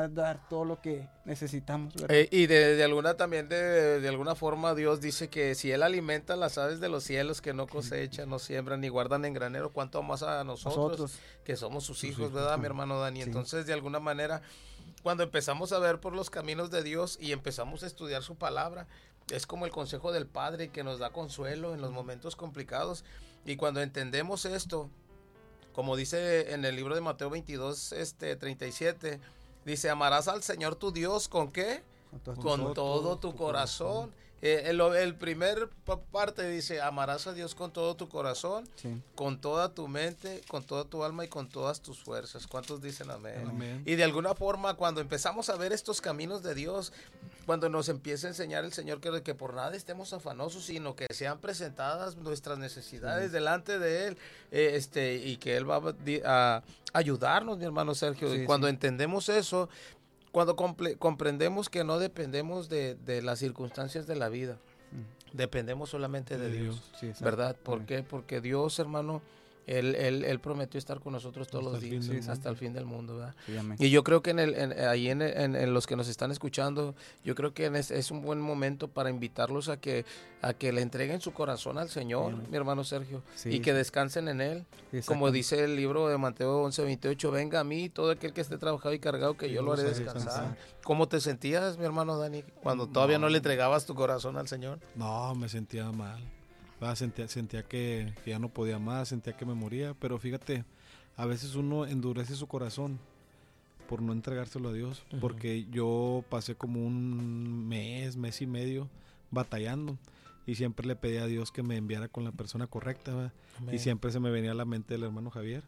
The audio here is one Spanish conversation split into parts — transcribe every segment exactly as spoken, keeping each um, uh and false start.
dar todo lo que necesitamos, ¿verdad? Eh, y de, de alguna también, de, de alguna forma, Dios dice que si Él alimenta las aves de los cielos que no cosechan, no siembran ni guardan en granero, ¿cuánto más a nosotros, Nosotros. que somos sus Sus hijos, hijos, verdad, sí. mi hermano Dani? Sí. Entonces, de alguna manera, cuando empezamos a ver por los caminos de Dios y empezamos a estudiar su palabra, es como el consejo del Padre que nos da consuelo en los momentos complicados. Y cuando entendemos esto, como dice en el libro de Mateo veintidós, este, treinta y siete, dice, amarás al Señor tu Dios, ¿con qué? Con todo, Con todo todo tu tu corazón. corazón. Eh, el, el primer pa- parte dice, amarás a Dios con todo tu corazón, sí. con toda tu mente, con toda tu alma y con todas tus fuerzas. ¿Cuántos dicen amén? Amén. Y de alguna forma, cuando empezamos a ver estos caminos de Dios, cuando nos empieza a enseñar el Señor que, que por nada estemos afanosos, sino que sean presentadas nuestras necesidades Sí. delante de Él, eh, este, y que Él va a, di- a ayudarnos, mi hermano Sergio. Sí, y cuando sí. entendemos eso, cuando comple- comprendemos que no dependemos de, de las circunstancias de la vida, Mm. dependemos solamente de, De Dios, Dios. Sí, exacto. ¿verdad? ¿Por qué? Porque Dios, hermano, Él, él, él prometió estar con nosotros todos Hasta los el fin días, del hasta mundo. el fin del mundo, ¿verdad? Sí, amén. Y yo creo que en el, en, ahí en, en, en los que nos están escuchando, yo creo que es, es un buen momento para invitarlos a que, a que le entreguen su corazón al Señor, Sí. mi hermano Sergio, Sí, y que sí. descansen en Él. Sí, Como exactamente. dice el libro de Mateo once veintiocho, venga a mí todo aquel que esté trabajado y cargado, que Que yo yo lo haré los haré descansar. descansar. ¿Cómo te sentías, mi hermano Dani, cuando todavía no, No. le entregabas tu corazón al Señor? No, me sentía mal. ¿Verdad? Sentía, sentía que, que ya no podía más, sentía que me moría. Pero fíjate, a veces uno endurece su corazón por no entregárselo a Dios. Ujú. Porque yo pasé como un mes, mes y medio batallando. Y siempre le pedí a Dios que me enviara con la persona correcta, ¿verdad? Amén. Y siempre se me venía a la mente el hermano Javier.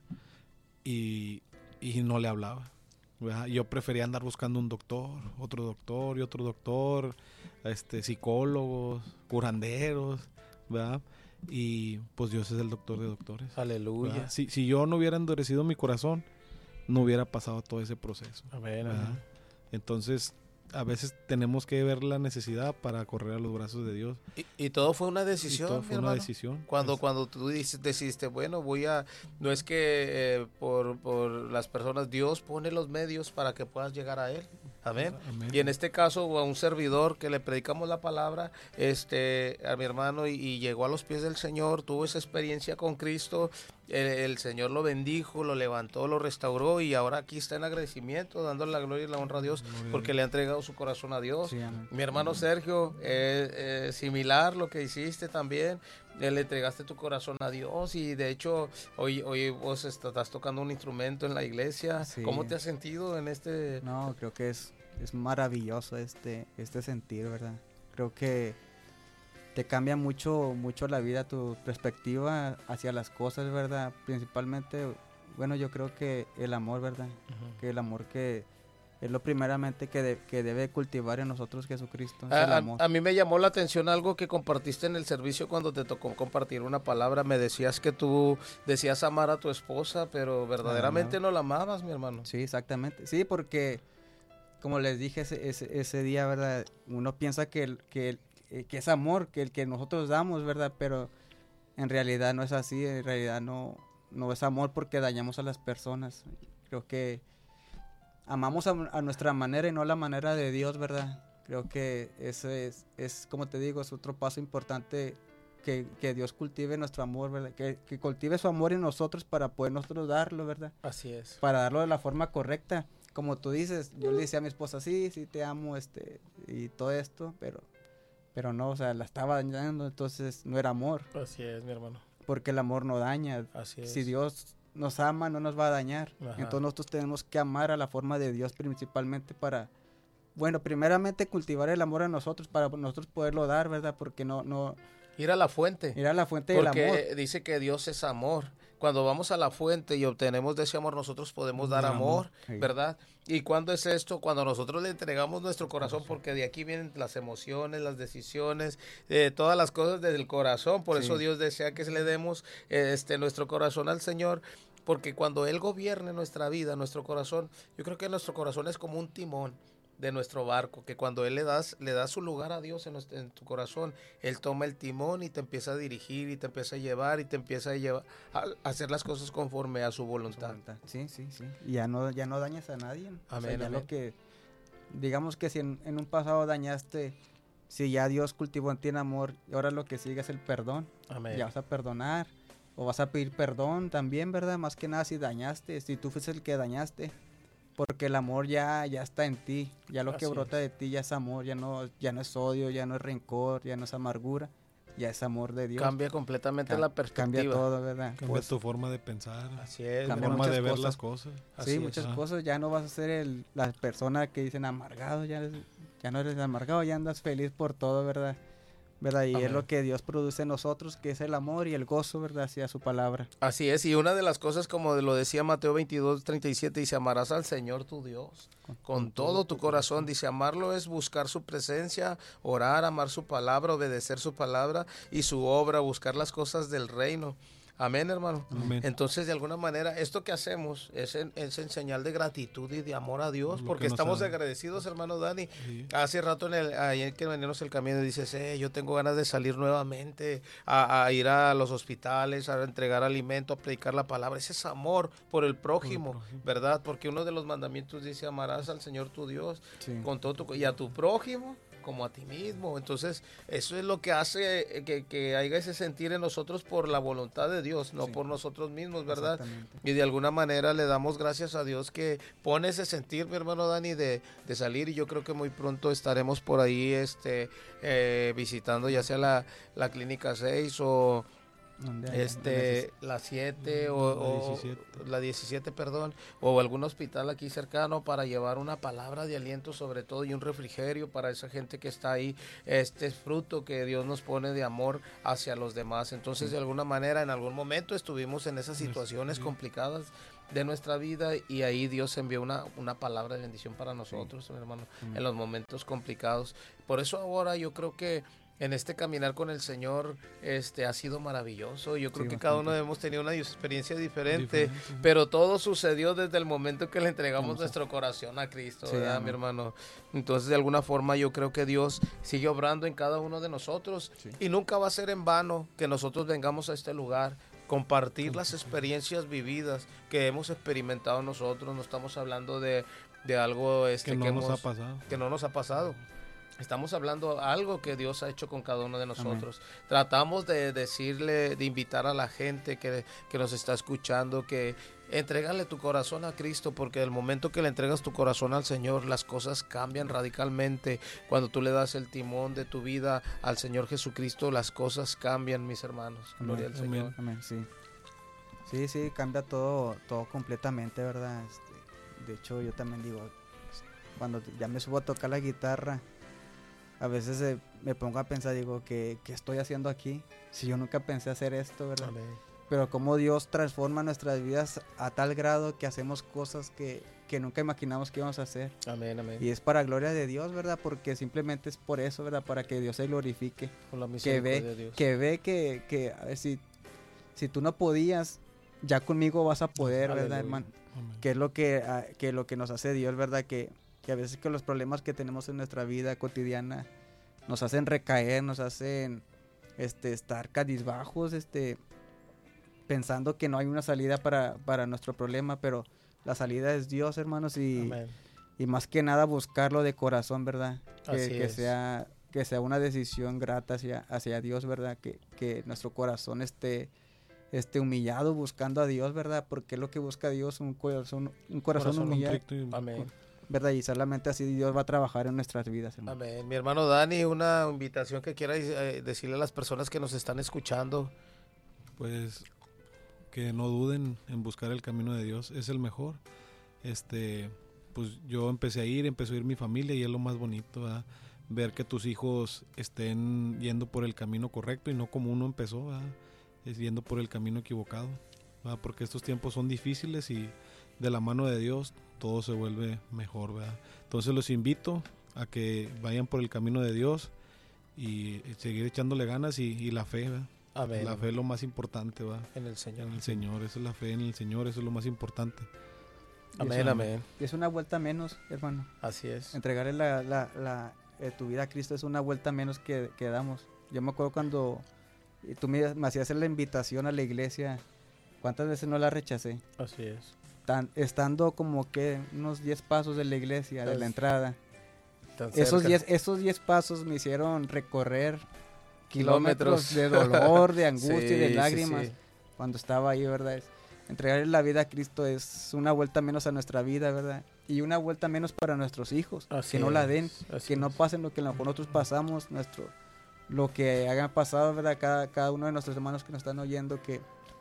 Y, y no le hablaba, ¿verdad? Yo prefería andar buscando un doctor, otro doctor y otro doctor, este, psicólogos, curanderos, ¿verdad? Y pues Dios es el doctor de doctores. Aleluya. ¿Verdad? Si, si yo no hubiera endurecido mi corazón, no hubiera pasado todo ese proceso. Amén, ¿verdad? amén. Entonces, a veces tenemos que ver la necesidad para correr a los brazos de Dios. Y, y todo fue una Y decisión, todo mi fue una hermano. decisión. Cuando, Es- cuando tú dices, decidiste, bueno, voy a, no es que eh, por, por las personas, Dios pone los medios para que puedas llegar a Él. Amén. Amén. Y en este caso, a un servidor que le predicamos la palabra, este, a mi hermano, y, y llegó a los pies del Señor, tuvo esa experiencia con Cristo, el, el Señor lo bendijo, lo levantó, lo restauró, y ahora aquí está en agradecimiento, dándole la gloria y la honra a Dios, Gloria a porque Dios. le ha entregado su corazón a Dios. Sí, amén. Mi hermano Sergio, eh, eh, similar lo que hiciste también, eh, le entregaste tu corazón a Dios, y de hecho hoy, hoy vos estás tocando un instrumento en la iglesia. Sí. ¿Cómo te has sentido en este? No, creo que es, es maravilloso este, este sentir, ¿verdad? Creo que te cambia mucho, mucho la vida, tu perspectiva hacia las cosas, ¿verdad? Principalmente, bueno, yo creo que el amor, ¿verdad? Que el amor que es lo primeramente que, de- que debe cultivar en nosotros Jesucristo, es el A, a- amor. a mí me llamó la atención algo que compartiste en el servicio cuando te tocó compartir una palabra. Me decías que tú decías amar a tu esposa, pero verdaderamente no la amabas, mi hermano. Sí, exactamente. Sí, porque como les dije ese, ese, ese día, ¿verdad? Uno piensa que, el, que, el- eh, que es amor, que el que nosotros damos, ¿verdad? Pero en realidad no es así, en realidad no, no es amor porque dañamos a las personas. Creo que amamos a, a nuestra manera y no a la manera de Dios, ¿verdad? Creo que eso es, es, como te digo, es otro paso importante que, que Dios cultive nuestro amor, ¿verdad? Que, que cultive su amor en nosotros para poder nosotros darlo, ¿verdad? Así es. Para darlo de la forma correcta. Como tú dices, yo le decía a mi esposa, sí, sí te amo, este, y todo esto, pero, pero no, o sea, la estaba dañando, entonces no era amor, Así es, mi hermano. porque el amor no daña. Así es. Si Dios nos ama, no nos va a dañar. Ajá. Entonces nosotros tenemos que amar a la forma de Dios principalmente para, bueno, primeramente cultivar el amor a nosotros, para nosotros poderlo dar, ¿verdad? Porque no, no, Ir a la fuente. ir a la fuente del amor. Porque dice que Dios es amor. Cuando vamos a la fuente y obtenemos de ese amor, nosotros podemos dar Dar amor, amor. Sí. ¿verdad? ¿Y cuándo es esto? Cuando nosotros le entregamos nuestro corazón, porque de aquí vienen las emociones, las decisiones, eh, todas las cosas desde el corazón. Por Sí. eso Dios desea que le demos eh, este, nuestro corazón al Señor. Porque cuando Él gobierne nuestra vida, nuestro corazón, yo creo que nuestro corazón es como un timón. de nuestro barco, que cuando Él le das, le das su lugar a Dios en, nuestro, en tu corazón, Él toma el timón y te empieza a dirigir y te empieza a llevar y te empieza a llevar a, a hacer las cosas conforme a su voluntad. Su voluntad. Sí, sí, sí. Y ya no, ya no dañas a nadie. Amén, o sea, ya amén. lo que, digamos que si en, en un pasado dañaste, si ya Dios cultivó en ti en amor, y ahora lo que sigue es el perdón. Amén. Ya vas a perdonar o vas a pedir perdón también, ¿verdad? Más que nada si dañaste, si tú fuiste el que dañaste. Porque el amor ya, ya está en ti, ya lo Así que brota es. de ti ya es amor, ya no, ya no es odio, ya no es rencor, ya no es amargura, ya es amor de Dios. Cambia completamente Ca- la perspectiva. Cambia todo, ¿verdad? Cambia Pues, tu forma de pensar, Así es. tu Cambia forma muchas de ver cosas. las cosas. Así sí, es. muchas Ajá. cosas, ya no vas a ser el, la persona que dicen amargado, ya, eres- ya no eres amargado, ya andas feliz por todo, ¿verdad? ¿Verdad? Y Amén. es lo que Dios produce en nosotros, que es el amor y el gozo, ¿verdad? Hacia su palabra. Así es, y una de las cosas, como lo decía Mateo veintidós, treinta y siete, dice, amarás al Señor tu Dios con todo tu corazón. Dice, amarlo es buscar su presencia, orar, amar su palabra, obedecer su palabra y su obra, buscar las cosas del reino. Amén, hermano. Amén. Entonces, de alguna manera, esto que hacemos es en, es en señal de gratitud y de amor a Dios, Lo porque que nos estamos ha- agradecidos, hermano Dani. Sí. Hace rato, en el, ayer que veníamos el camino, dices, eh, yo tengo ganas de salir nuevamente a, a ir a los hospitales, a entregar alimento, a predicar la palabra. Ese es amor por el prójimo, prójimo. ¿verdad? Porque uno de los mandamientos dice, amarás al Señor tu Dios Sí. con todo tu, y a tu prójimo como a ti mismo. Entonces, eso es lo que hace eh, que, que haya ese sentir en nosotros por la voluntad de Dios, no Sí. por nosotros mismos, ¿verdad? Exactamente. Y de alguna manera le damos gracias a Dios que pone ese sentir, mi hermano Dani, de, de salir, y yo creo que muy pronto estaremos por ahí este eh, visitando ya sea la, la clínica seis o Donde haya- donde este la siete o, La o- diecisiete. la diecisiete, perdón, o algún hospital aquí cercano para llevar una palabra de aliento sobre todo y un refrigerio para esa gente que está ahí. Este es fruto que Dios nos pone de amor hacia los demás. Entonces, de alguna manera, en algún momento estuvimos en esas situaciones Sí. complicadas de nuestra vida y ahí Dios envió una, una palabra de bendición para nosotros, mi hermano, Mm. en los momentos complicados. Por eso ahora yo creo que en este caminar con el Señor este ha sido maravilloso. Yo creo Sí, que cada bastante. uno hemos tenido una experiencia diferente, Diferente. pero todo sucedió desde el momento que le entregamos Vamos a- nuestro corazón a Cristo, Sí, ¿verdad, amén. mi hermano? Entonces, de alguna forma, yo creo que Dios sigue obrando en cada uno de nosotros Sí. y nunca va a ser en vano que nosotros vengamos a este lugar, compartir las experiencias vividas que hemos experimentado nosotros. No estamos hablando de, de algo este, que no que nos hemos- ha pasado. que no nos ha pasado. Estamos hablando algo que Dios ha hecho con cada uno de nosotros. Tratamos de decirle, de invitar a la gente que, que nos está escuchando, que entregale tu corazón a Cristo, porque el momento que le entregas tu corazón al Señor, las cosas cambian radicalmente. Cuando tú le das el timón de tu vida al Señor Jesucristo, las cosas cambian, mis hermanos. Gloria al Amén. Señor. Amén, sí. Sí, sí, cambia todo, todo completamente, ¿verdad? Este, de hecho, yo también digo, cuando ya me subo a tocar la guitarra, a veces eh, me pongo a pensar, digo, ¿qué, ¿qué estoy haciendo aquí? Si yo nunca pensé hacer esto, ¿verdad? Amén. Pero cómo Dios transforma nuestras vidas a tal grado que hacemos cosas que, que nunca imaginamos que íbamos a hacer. Amén, amén. Y es para gloria de Dios, ¿verdad? Porque simplemente es por eso, ¿verdad? Para que Dios se glorifique. Por la Que misericordia de ve, Dios. que ve que, que a ver, si, si tú no podías, ya conmigo vas a poder, ¿verdad, Aleluya. hermano? Amén. Que es lo que, ah, que lo que nos hace Dios, ¿verdad? Que, que a veces que los problemas que tenemos en nuestra vida cotidiana nos hacen recaer, nos hacen este, estar cabizbajos, este, pensando que no hay una salida para, para nuestro problema, pero la salida es Dios, hermanos, y, Amén. y más que nada buscarlo de corazón, ¿verdad? Que, Así que es. sea que sea una decisión grata hacia, hacia Dios, ¿verdad? Que, que nuestro corazón esté, esté humillado buscando a Dios, ¿verdad? Porque es lo que busca Dios, un corazón, un corazón, Corazón humillado, contrito y- Amén. ¿verdad? Y solamente así Dios va a trabajar en nuestras vidas, hermano. Amén. Mi hermano Dani, una invitación que quiera eh, decirle a las personas que nos están escuchando. Pues que no duden en buscar el camino de Dios, es el mejor. Este, pues yo empecé a ir, empezó a ir mi familia y es lo más bonito, ¿verdad? Ver que tus hijos estén yendo por el camino correcto y no como uno empezó, ¿verdad? Es yendo por el camino equivocado, ¿verdad? Porque estos tiempos son difíciles y de la mano de Dios todo se vuelve mejor, ¿verdad? Entonces los invito a que vayan por el camino de Dios y seguir echándole ganas y, y la fe, ¿verdad? Amén. La fe es lo más importante, ¿va? En el Señor. En el Señor, esa es la fe en el Señor, eso es lo más importante. Amén, es, amén. Y es una vuelta menos, hermano. Así es. Entregarle la, la, la, eh, tu vida a Cristo es una vuelta menos que, que damos. Yo me acuerdo cuando tú me, me hacías la invitación a la iglesia, ¿cuántas veces no la rechacé? Así es. Tan, estando como que unos diez pasos de la iglesia, de la entrada. Tan Esos cerca. diez, esos diez pasos me hicieron recorrer kilómetros, Kilómetros. de dolor, de angustia y de Sí, sí, lágrimas sí. cuando estaba ahí, ¿verdad? Es- entregarle la vida a Cristo es una vuelta menos a nuestra vida, ¿verdad? Y una vuelta menos para nuestros hijos, Así que no la es, den, así que no es. pasen lo que a lo mejor nosotros pasamos, nuestro, lo que hagan pasado, ¿verdad? Cada, cada uno de nuestros hermanos que nos están oyendo, que,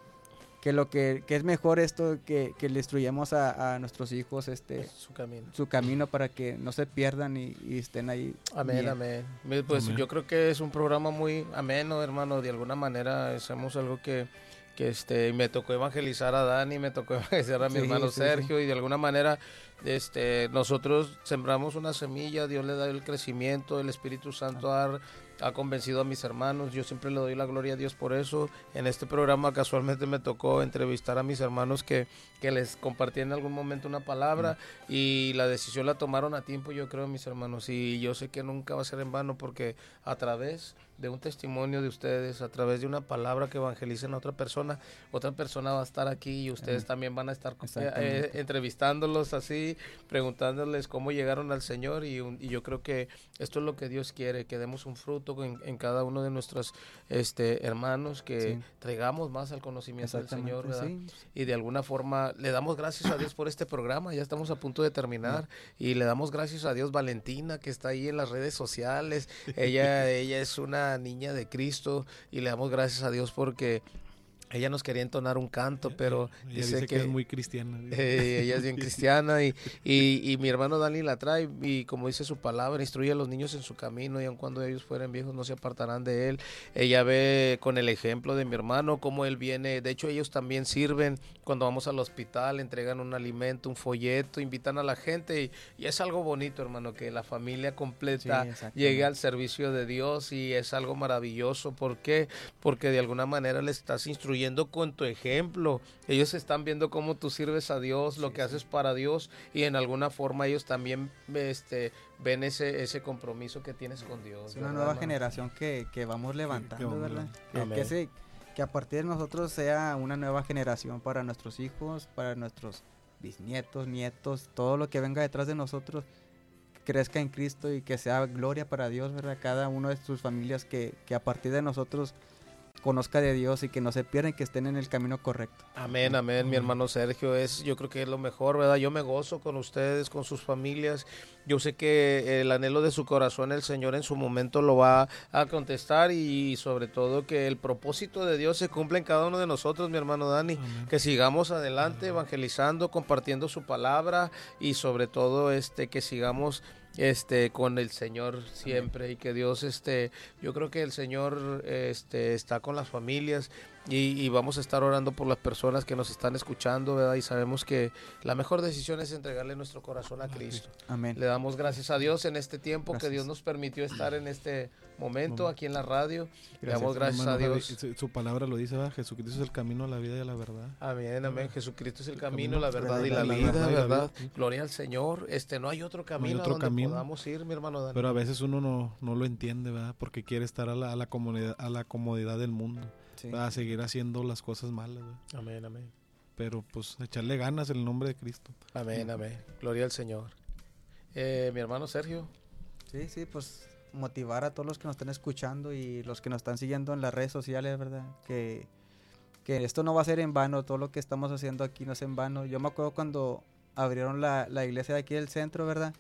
que lo que, que es mejor esto, que, que le instruyamos a, a nuestros hijos este Su camino. su camino para que no se pierdan y, y estén ahí. Amén, bien. amén. Mi- Pues Amén. yo creo que es un programa muy ameno, hermano. De alguna manera hacemos algo que, que este, me tocó evangelizar a Dani, me tocó evangelizar a mi Sí, hermano sí, Sergio y de alguna manera este, nosotros sembramos una semilla, Dios le da el crecimiento, el Espíritu Santo ha, ha convencido a mis hermanos. Yo siempre le doy la gloria a Dios por eso. En este programa casualmente me tocó entrevistar a mis hermanos que, que les compartí en algún momento una palabra y la decisión la tomaron a tiempo, yo creo, mis hermanos, y yo sé que nunca va a ser en vano porque a través de un testimonio de ustedes, a través de una palabra que evangelicen a otra persona, otra persona va a estar aquí y ustedes Amén. también van a estar eh, Exactamente. eh, entrevistándolos así, preguntándoles cómo llegaron al Señor y, un- y yo creo que esto es lo que Dios quiere, que demos un fruto en, en cada uno de nuestros este, hermanos, que Sí. traigamos más al conocimiento del Exactamente, Señor, ¿verdad? sí. Y de alguna forma le damos gracias a Dios por este programa, ya estamos a punto de terminar y le damos gracias a Dios Valentina que está ahí en las redes sociales, ella, ella es una niña de Cristo y le damos gracias a Dios porque ella nos quería entonar un canto, pero Ella dice, dice que, que, es muy cristiana. dice. eh, ella es bien cristiana y, y, y mi hermano Dani la trae y como dice su palabra, instruye a los niños en su camino y aun cuando ellos fueren viejos no se apartarán de él. Ella ve con el ejemplo de mi hermano cómo él viene, de hecho ellos también sirven cuando vamos al hospital, entregan un alimento, un folleto, invitan a la gente y, y es algo bonito, hermano, que la familia completa Sí, exactamente. llegue al servicio de Dios y es algo maravilloso. ¿Por qué? Porque de alguna manera les estás instruyendo con tu ejemplo. Ellos están viendo cómo tú sirves a Dios, lo Sí, que sí. haces para Dios y en alguna forma ellos también este, ven ese, ese compromiso que tienes con Dios. Es una ¿verdad, nueva hermano? generación que, que vamos levantando, vamos ¿verdad? levantando. Que, Amén. que, se- que a partir de nosotros sea una nueva generación para nuestros hijos, para nuestros bisnietos, nietos, todo lo que venga detrás de nosotros crezca en Cristo y que sea gloria para Dios, ¿verdad? Cada uno de sus familias que, que a partir de nosotros conozca de Dios y que no se pierdan, que estén en el camino correcto. Amén, amén, mi hermano Sergio, es, yo creo que es lo mejor, ¿verdad? Yo me gozo con ustedes, con sus familias. Yo sé que el anhelo de su corazón, el Señor en su momento lo va a contestar y sobre todo que el propósito de Dios se cumpla en cada uno de nosotros, mi hermano Dani. Amén. Que sigamos adelante evangelizando, compartiendo su palabra y sobre todo este que sigamos este con el Señor siempre y que Dios este yo creo que el Señor este está con las familias y, y vamos a estar orando por las personas que nos están escuchando, ¿verdad? Y sabemos que la mejor decisión es entregarle nuestro corazón a Cristo. Amén. Le damos gracias a Dios en este tiempo Gracias. que Dios nos permitió estar en este momento Momento. aquí en la radio. Le Gracias, damos gracias a Hermano Dios. Javi, su- su palabra lo dice, ¿verdad? Jesucristo es el camino, la vida y la verdad. Amén, amén. Jesucristo es el El camino, camino, la verdad y la la vida, verdad y la ¿verdad? vida. Gloria al Señor. Este, no hay otro camino otro a donde camino. podamos ir, mi hermano Dani. Pero a veces uno no, no lo entiende, ¿verdad? Porque quiere estar a la, a la comodidad, a la comodidad del mundo. Sí. ¿verdad? A seguir haciendo las cosas malas, ¿verdad? Amén, amén. Pero pues echarle ganas en el nombre de Cristo. Amén, amén. Gloria al Señor. Eh, mi hermano Sergio. Sí, sí, pues motivar a todos los que nos están escuchando y los que nos están siguiendo en las redes sociales, ¿verdad? Que, que esto no va a ser en vano, todo lo que estamos haciendo aquí no es en vano. Yo me acuerdo cuando abrieron la, la iglesia de aquí del centro, ¿verdad?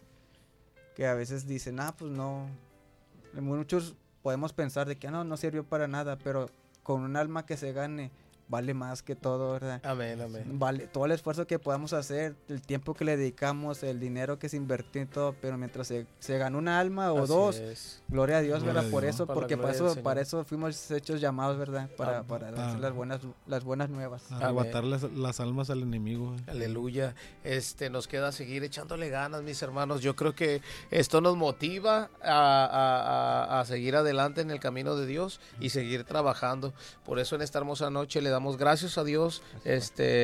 Que a veces dicen, ah, pues no. Muchos podemos pensar de que no, no sirvió para nada, pero con un alma que se gane vale más que todo, ¿verdad? Amén, amén. Vale, todo el esfuerzo que podamos hacer, el tiempo que le dedicamos, el dinero que se invirtió en todo, pero mientras se, se ganó una alma o Así dos, es. gloria a Dios, Gloria ¿verdad? a Por Dios. eso, Para la porque para gloria del eso, para Señor. eso fuimos hechos llamados, ¿verdad? Para, Ah, para ah. decir las buenas, las buenas nuevas. A Amén. arrebatar las, las almas al enemigo. ¿eh? Aleluya. Este, nos queda seguir echándole ganas, mis hermanos. Yo creo que esto nos motiva a, a- a- a seguir adelante en el camino de Dios y seguir trabajando. Por eso en esta hermosa noche le damos gracias a Dios. Este,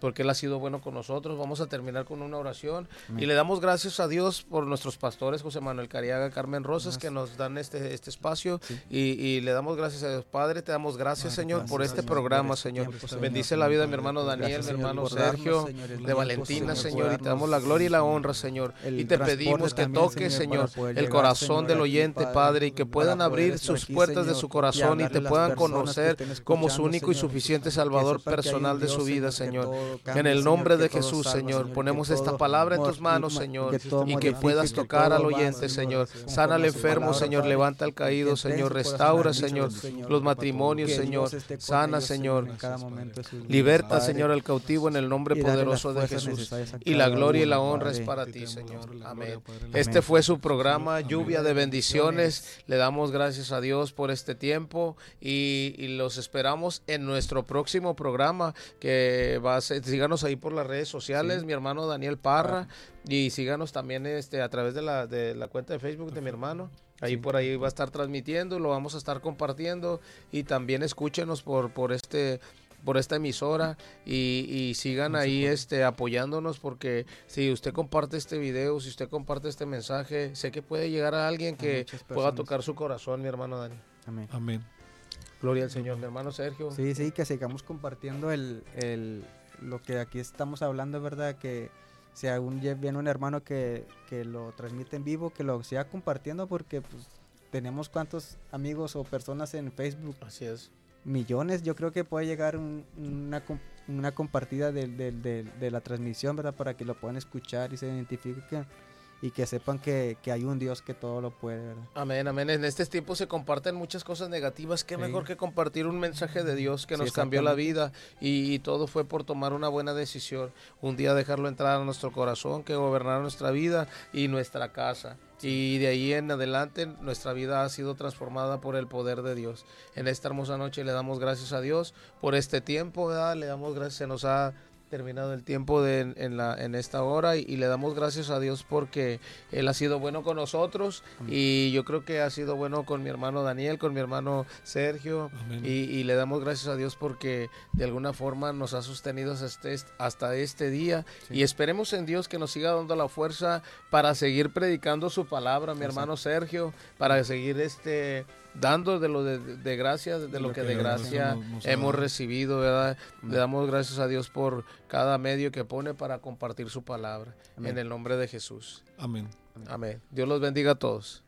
porque Él ha sido bueno con nosotros. Vamos a terminar con una oración. Amén. Y le damos gracias a Dios por nuestros pastores, José Manuel Cariaga, Carmen Rosas, Gracias. que nos dan este, este espacio. Sí. Y, y le damos gracias a Dios. Padre, te damos gracias, Padre, Señor, gracias, por este Señor, programa, por este Señor. tiempo, Señor. Bendice la vida de mi hermano Daniel, Gracias, mi Señor, hermano por Sergio, darnos, Señor, el de tiempo, Valentina, Señor, Señor, por y te damos la darnos, gloria y la Señor, honra, Señor. el Y te transporte pedimos que también, toques, Señor, Señor, para poder el llegar, corazón Señor, del aquí, oyente, Padre, Padre, y que para puedan poder abrir estar sus aquí, puertas de Señor, su y corazón y hablarle te a las puedan personas que conocer estén como su escuchando, único y Señor, suficiente que Salvador sepan que hay un personal de Dios, su vida, Señor, que Señor. todo En cambia, el Señor, nombre que de todo Jesús, salva, Señor, Señor, que ponemos esta todo palabra en mor- tus manos, y ma- Señor, que todo y que modifique, puedas que tocar todo al va, oyente, Señor. conforme Sana al a su enfermo, palabra, Señor, Padre, levanta al que caído, entren Señor, su corazón restaura, al Señor, Señor, los matrimonios, que Señor, Dios esté con sana, ellos, Señor. en cada momento de sus vidas, Liberta, Padre, Señor, al cautivo en el nombre y dale las poderoso de fuerzas Jesús. necesarias a Y la cada gloria y la uno, honra es Padre. para Te ti, damos la Señor. honra y la Amén. gloria, Padre, en el Este nombre fue de su Jesús. programa, Amén. Lluvia de Bendiciones. Le damos gracias a Dios por este tiempo y, y los esperamos en nuestro próximo programa, que va a ser, síganos ahí por las redes sociales, Sí. mi hermano Daniel Parra, y síganos también este a través de la, de la cuenta de Facebook de mi hermano. Ahí Sí. por ahí va a estar transmitiendo, lo vamos a estar compartiendo, y también escúchenos por, por este por esta emisora y, y sigan ahí este apoyándonos, porque si usted comparte este video, si usted comparte este mensaje, sé que puede llegar a alguien que muchas pueda personas. tocar su corazón, mi hermano Dani. Amén. Amén. Gloria al Señor, mi hermano Sergio. Sí, sí, que sigamos compartiendo el, el, lo que aquí estamos hablando, ¿verdad? Que si aún lle- viene un hermano que, que lo transmite en vivo, que lo siga compartiendo, porque pues tenemos cuántos amigos o personas en Facebook, Así es. millones. Yo creo que puede llegar un- una, com- una compartida del- del- del- de la transmisión, ¿verdad? Para que lo puedan escuchar y se identifiquen y que sepan que, que hay un Dios que todo lo puede, ¿verdad? Amén, amén. En este tiempo se comparten muchas cosas negativas. Qué Sí. mejor que compartir un mensaje de Dios que Sí, nos cambió la exactamente. vida, y, y todo fue por tomar una buena decisión. Un día dejarlo entrar a nuestro corazón, que gobernara nuestra vida y nuestra casa. Y de ahí en adelante nuestra vida ha sido transformada por el poder de Dios. En esta hermosa noche le damos gracias a Dios por este tiempo, ¿verdad? Le damos gracias, se nos ha terminado el tiempo de, en, en la, en esta hora, y, y le damos gracias a Dios porque Él ha sido bueno con nosotros. Amén. Y yo creo que ha sido bueno con mi hermano Daniel, con mi hermano Sergio. Amén. Y, y le damos gracias a Dios porque de alguna forma nos ha sostenido hasta este, hasta este día. Sí. Y esperemos en Dios que nos siga dando la fuerza para seguir predicando su palabra, mi Exacto. hermano Sergio, para seguir este dando de lo de, de gracia, de lo, Lo que que de Dios gracia nos- nos ha hemos dado. recibido, ¿verdad? Amén. Le damos gracias a Dios por cada medio que pone para compartir su palabra. Amén. En el nombre de Jesús. Amén. Amén. Dios los bendiga a todos.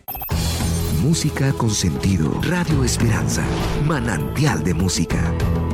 Música con sentido. Radio Esperanza. Manantial de música.